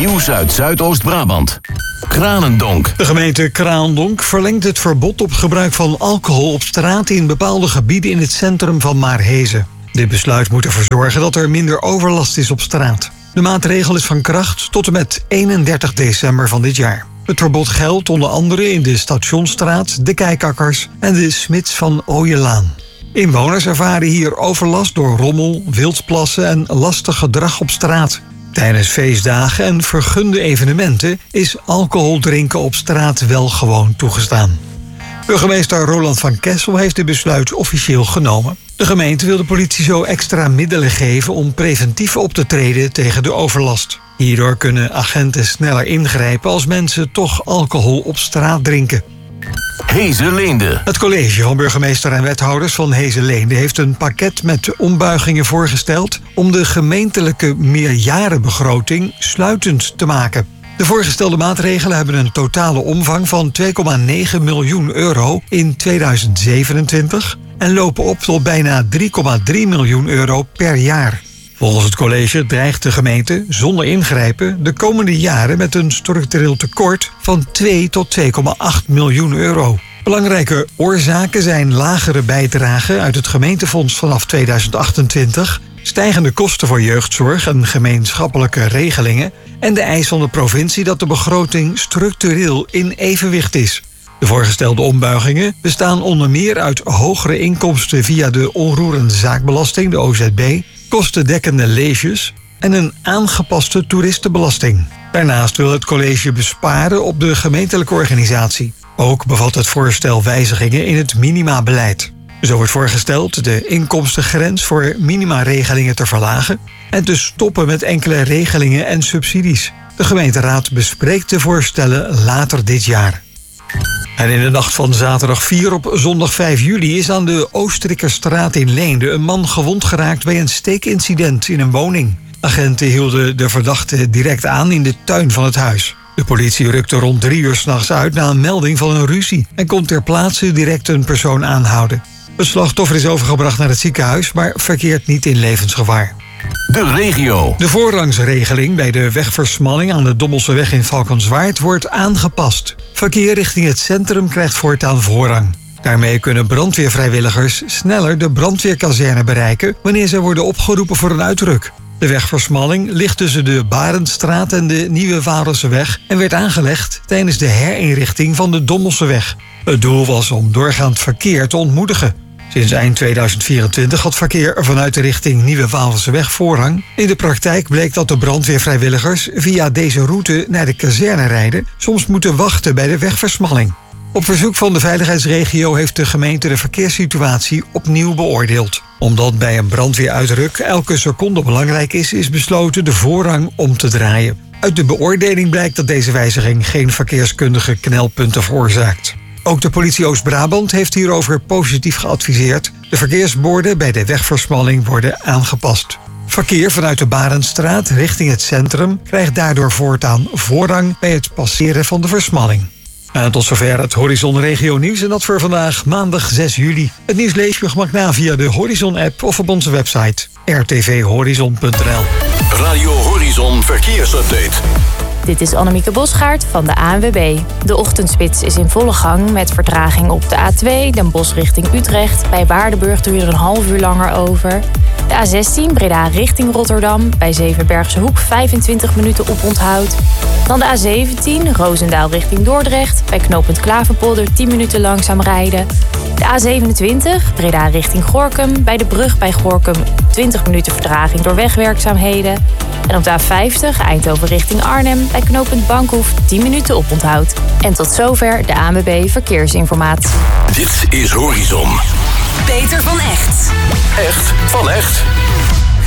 Nieuws uit Zuidoost-Brabant. Kranendonk. De gemeente Kralendonk verlengt het verbod op gebruik van alcohol op straat in bepaalde gebieden in het centrum van Maarhezen. Dit besluit moet ervoor zorgen dat er minder overlast is op straat. De maatregel is van kracht tot en met 31 december van dit jaar. Het verbod geldt onder andere in de Stationsstraat, de Kijkakkers en de Smits van Ooielaan. Inwoners ervaren hier overlast door rommel, wildplassen en lastig gedrag op straat. Tijdens feestdagen en vergunde evenementen is alcohol drinken op straat wel gewoon toegestaan. Burgemeester Roland van Kessel heeft dit besluit officieel genomen. De gemeente wil de politie zo extra middelen geven om preventief op te treden tegen de overlast. Hierdoor kunnen agenten sneller ingrijpen als mensen toch alcohol op straat drinken. Heeseleende. Het college van burgemeester en wethouders van Heeseleende heeft een pakket met ombuigingen voorgesteld om de gemeentelijke meerjarenbegroting sluitend te maken. De voorgestelde maatregelen hebben een totale omvang van 2,9 miljoen euro in 2027 en lopen op tot bijna 3,3 miljoen euro per jaar. Volgens het college dreigt de gemeente zonder ingrijpen de komende jaren met een structureel tekort van 2 tot 2,8 miljoen euro. Belangrijke oorzaken zijn lagere bijdragen uit het gemeentefonds vanaf 2028, stijgende kosten voor jeugdzorg en gemeenschappelijke regelingen en de eis van de provincie dat de begroting structureel in evenwicht is. De voorgestelde ombuigingen bestaan onder meer uit hogere inkomsten via de onroerende zaakbelasting, de OZB, kostendekkende leges en een aangepaste toeristenbelasting. Daarnaast wil het college besparen op de gemeentelijke organisatie. Ook bevat het voorstel wijzigingen in het minimabeleid. Zo wordt voorgesteld de inkomstengrens voor minimaregelingen te verlagen en te stoppen met enkele regelingen en subsidies. De gemeenteraad bespreekt de voorstellen later dit jaar. En in de nacht van zaterdag 4 op zondag 5 juli is aan de Oostrikkerstraat in Leende een man gewond geraakt bij een steekincident in een woning. Agenten hielden de verdachte direct aan in de tuin van het huis. De politie rukte rond 3 uur 's nachts uit na een melding van een ruzie en kon ter plaatse direct een persoon aanhouden. Het slachtoffer is overgebracht naar het ziekenhuis, maar verkeert niet in levensgevaar. De regio. De voorrangsregeling bij de wegversmalling aan de Dommelseweg in Valkenswaard wordt aangepast. Verkeer richting het centrum krijgt voortaan voorrang. Daarmee kunnen brandweervrijwilligers sneller de brandweerkazerne bereiken wanneer ze worden opgeroepen voor een uitruk. De wegversmalling ligt tussen de Barendstraat en de Nieuwe Varelseweg en werd aangelegd tijdens de herinrichting van de Dommelseweg. Het doel was om doorgaand verkeer te ontmoedigen. Sinds eind 2024 had verkeer vanuit de richting Nieuwe Waalseweg voorrang. In de praktijk bleek dat de brandweervrijwilligers via deze route naar de kazerne rijden, soms moeten wachten bij de wegversmalling. Op verzoek van de veiligheidsregio heeft de gemeente de verkeerssituatie opnieuw beoordeeld. Omdat bij een brandweeruitruk elke seconde belangrijk is besloten de voorrang om te draaien. Uit de beoordeling blijkt dat deze wijziging geen verkeerskundige knelpunten veroorzaakt. Ook de politie Oost-Brabant heeft hierover positief geadviseerd. De verkeersborden bij de wegversmalling worden aangepast. Verkeer vanuit de Barendstraat richting het centrum krijgt daardoor voortaan voorrang bij het passeren van de versmalling. En tot zover het Horizon Regio Nieuws en dat voor vandaag maandag 6 juli. Het nieuws lees je gemak na via de Horizon-app of op onze website rtvhorizon.nl. Radio Horizon Verkeersupdate. Dit is Annemieke Bosgaard van de ANWB. De ochtendspits is in volle gang met vertraging op de A2 Den Bosch richting Utrecht. Bij Waardenburg doe je er een half uur langer over. De A16 Breda richting Rotterdam. Bij Zevenbergse Hoek 25 minuten oponthoud. Dan de A17 Roosendaal richting Dordrecht. Bij knooppunt Klaverpolder 10 minuten langzaam rijden. De A27 Breda richting Gorinchem. Bij de brug bij Gorinchem 20 minuten vertraging door wegwerkzaamheden. En op de A50 Eindhoven richting Arnhem. Bij knooppunt Bankhoef 10 minuten oponthoud. En tot zover de ANWB Verkeersinformatie. Dit is Horizon. Peter van Echt. Echt van echt.